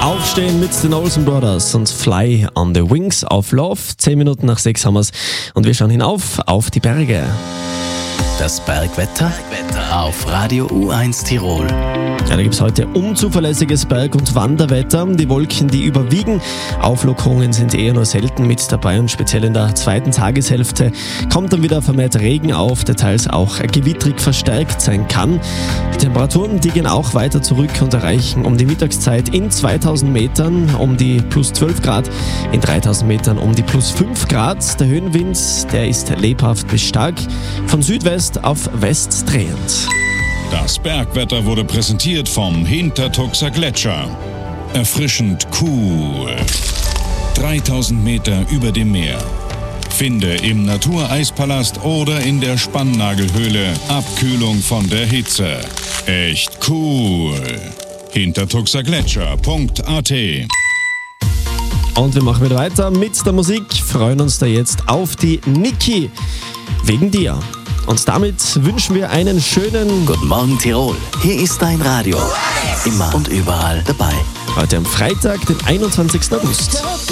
Aufstehen mit den Olsen Brothers und Fly on the Wings of Love. 10 Minuten nach 6 haben wir's und wir schauen hinauf auf die Berge. Das Bergwetter auf Radio U1 Tirol. Ja, da gibt es heute unzuverlässiges Berg- und Wanderwetter. Die Wolken, die überwiegen. Auflockerungen sind eher nur selten mit dabei und speziell in der zweiten Tageshälfte kommt dann wieder vermehrt Regen auf, der teils auch gewittrig verstärkt sein kann. Die Temperaturen, die gehen auch weiter zurück und erreichen um die Mittagszeit in 2000 Metern um die plus 12 Grad, in 3000 Metern um die plus 5 Grad. Der Höhenwind, der ist lebhaft bis stark, von Südwest auf West drehend. Das Bergwetter wurde präsentiert vom Hintertuxer Gletscher. Erfrischend cool. 3000 Meter über dem Meer. Finde im Natureispalast oder in der Spannnagelhöhle Abkühlung von der Hitze. Echt cool. Hintertuxergletscher.at. Und wir machen wieder weiter mit der Musik, freuen uns da jetzt auf die Niki. Wegen dir. Und damit wünschen wir einen schönen Guten Morgen Tirol. Hier ist dein Radio. Immer und überall dabei. Heute am Freitag, den 21. August.